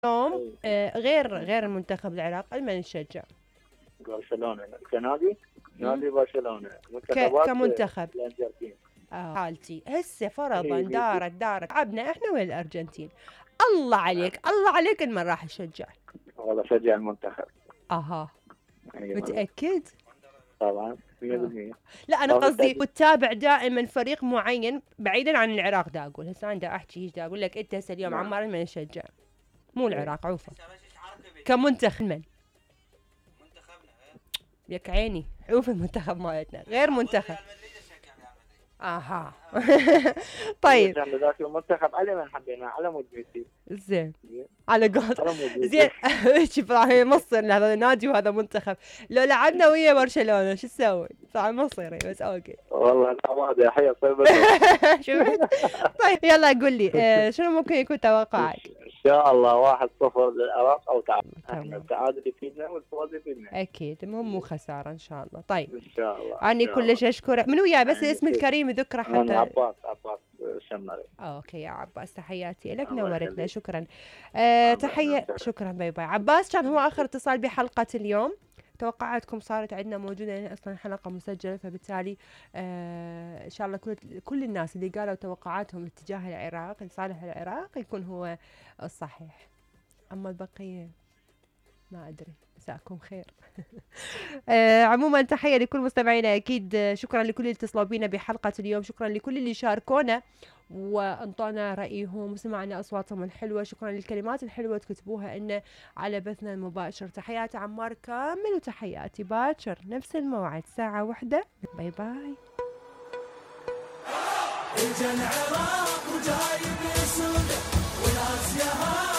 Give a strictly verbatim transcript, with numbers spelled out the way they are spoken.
اليوم آه غير غير المنتخب العراقي من نشجع؟ برشلونة كنادي، نادي برشلونة كمنتخب الأرجنتين. آه. حالتي هسه فرضا إيه دارت دارت عبنا احنا وين الأرجنتين، الله عليك الله عليك إن ما راح أشجع. والله شجع المنتخب. اها أيوة متأكد؟ طبعا مية بالمية. لا انا قصدي وتتابع دائما فريق معين بعيدا عن العراق. دا اقول هسه انا دا احكي هيك دا اقول لك انت هسه اليوم نعم. عمار من نشجع؟ مو العراق عوفه كمنتخب من؟ يك عيني عوف المنتخب مالتنا غير منتخب. اها طيب ذاك المنتخب على من حبينا على مود ميسي. زين على قول زين شوف راح مصر هذا نادي وهذا منتخب، لو لعبنا ويا برشلونة شو تسوي؟ صح مصيري بس اوكي. والله لا واضح حيا طيب. شفت؟ طيب يلا قول لي آه شنو ممكن يكون توقعك؟ ان شاء الله واحد صفر للعراق او تعادل. احنا التعادل يفيدنا والفوز يفيدنا. اكيد المهم مو خسارة ان شاء الله. طيب ان شاء الله. اني كلش اشكرك. من وياي بس اسم الكريم ذكره حتى. انا عباس عباس شمري. اوكي يا عباس تحياتي لك نورتنا شكرا. آه تحية شكرا باي باي. عباس كان هو اخر اتصال بحلقة اليوم. توقعاتكم صارت عندنا موجودة لأن أصلا حلقة مسجلة، فبالتالي آه إن شاء الله كل كل الناس اللي قالوا توقعاتهم اتجاه العراق لصالح العراق يكون هو الصحيح. أما البقية ما أدري. مساءكم خير. آه عموما تحية لكل مستمعينا أكيد. آه شكرا لكل اللي اتصلوا بينا بحلقة اليوم، شكرا لكل اللي شاركونا وانطونا رأيهم وسمعنا أصواتهم الحلوة، شكرا للكلمات الحلوة تكتبوها إنه على بثنا المباشر. تحياتي عمار كامل وتحياتي باكر نفس الموعد ساعة واحدة. باي باي. العراق وجايب سوده وناس يا